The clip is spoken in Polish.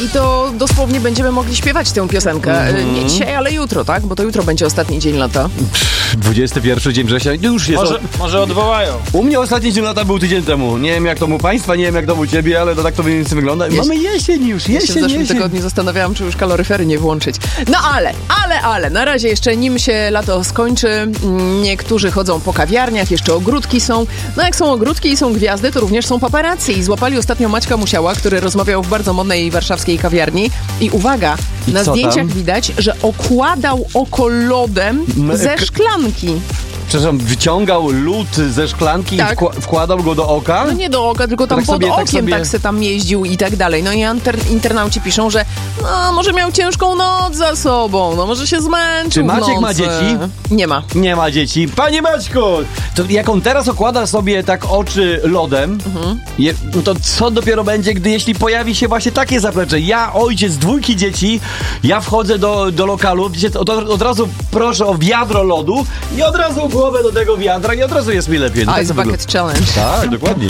I to dosłownie będziemy mogli śpiewać tę piosenkę. Nie dzisiaj, ale jutro, tak? Bo to jutro będzie ostatni dzień lata. 21 dzień września, już jest. Może odwołają. U mnie ostatni dzień lata był tydzień temu. Nie wiem jak to u państwa, nie wiem jak to u ciebie, ale to tak to mniej więcej wygląda. Mamy jesień już, Ja się w zeszłym tygodniu zastanawiałam, czy już kaloryfery nie włączyć. No ale, na razie jeszcze nim się lato skończy, niektórzy chodzą po kawiarniach, jeszcze ogródki są. No jak są ogródki i są gwiazdy, to również są paparazzi. I złapali ostatnio Maćka Musiała, który rozmawiał w bardzo modnej warszawskiej kawiarni. I uwaga, na zdjęciach widać, że okładał oko lodem ze szklanki. Przepraszam, wyciągał lód ze szklanki i wkładał go do oka? No nie do oka, tylko tam pod okiem tak se tam jeździł i tak dalej. No i internauci piszą, że może miał ciężką noc za sobą, no może się zmęczył. Czy Maciek ma dzieci? Nie ma. Nie ma dzieci. Panie Maćku! To jak on teraz okłada sobie tak oczy lodem, no to co dopiero będzie, jeśli pojawi się właśnie takie zaplecze? Ja, ojciec 2 dzieci, ja wchodzę do lokalu, od razu proszę o wiadro lodu i od razu głowę do tego wiadra i od razu jest mi lepiej. Ice Bucket Challenge. Tak, dokładnie.